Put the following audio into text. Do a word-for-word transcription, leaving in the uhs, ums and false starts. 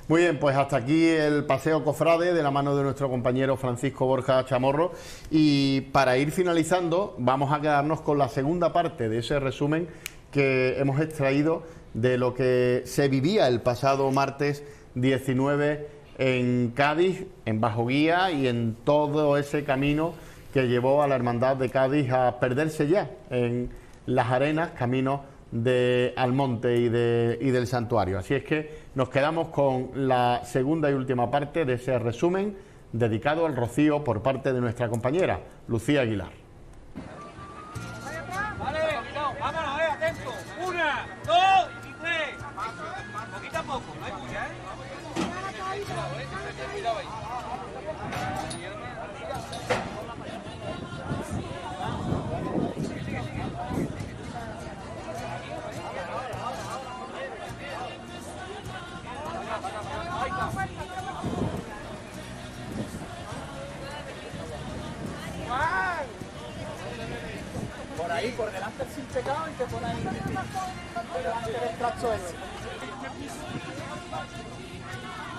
Muy bien, pues hasta aquí el paseo cofrade de la mano de nuestro compañero Francisco Borja Chamorro, y para ir finalizando vamos a quedarnos con la segunda parte de ese resumen que hemos extraído de lo que se vivía el pasado martes diecinueve en Cádiz, en Bajo Guía, y en todo ese camino que llevó a la Hermandad de Cádiz a perderse ya en las arenas, camino de Almonte y, de, y del santuario. Así es que nos quedamos con la segunda y última parte de ese resumen dedicado al rocío por parte de nuestra compañera Lucía Aguilar. Vale, vámonos, eh, atento. Una, dos y tres. Poquito a poco, no hay bulla, ¿eh? Cuidado, eh, cuidado ahí. Por ahí, por delante el sin pecado y te pones ahí por delante del tracto ese.